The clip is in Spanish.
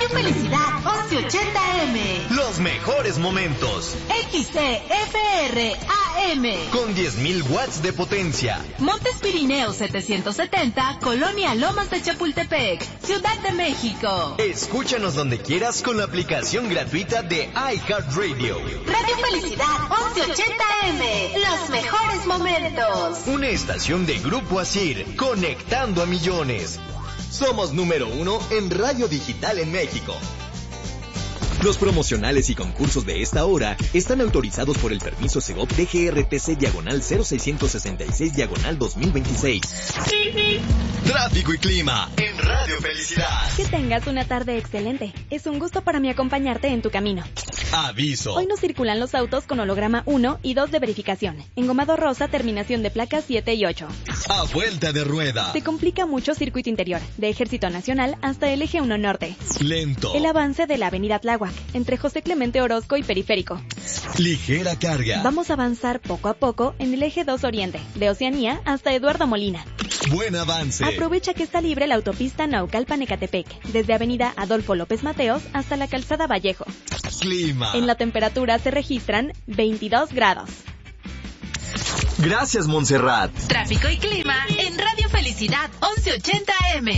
Felicidad 1180M. Los mejores momentos. XCFR AM. Con 10.000 watts de potencia. Montes Pirineos 770, Colonia Lomas de Chapultepec, Ciudad de México. Escúchanos donde quieras con la aplicación gratuita de iHeartRadio. Radio Felicidad 1180M. Los mejores momentos. Una estación de Grupo Asir, conectando a millones. Somos número 1 en radio digital en México. Los promocionales y concursos de esta hora están autorizados por el permiso Segov DGRTC/0666/2026. Tráfico y clima en Radio Felicidad. Que tengas una tarde excelente. Es un gusto para mí acompañarte en tu camino. Aviso. Hoy no circulan los autos con holograma 1 y 2 de verificación. Engomado rosa, terminación de placas 7 y 8. A vuelta de rueda. Se complica mucho circuito interior, de Ejército Nacional hasta el Eje 1 Norte. Lento. El avance de la Avenida Tláhuac, entre José Clemente Orozco y Periférico. Ligera carga. Vamos a avanzar poco a poco en el Eje 2 Oriente, de Oceanía hasta Eduardo Molina. Buen avance. Aprovecha que está libre la autopista Naucalpan-Ecatepec, desde Avenida Adolfo López Mateos hasta la Calzada Vallejo. Clima. En la temperatura se registran 22 grados. Gracias, Montserrat. Tráfico y clima en Radio Felicidad 1180M.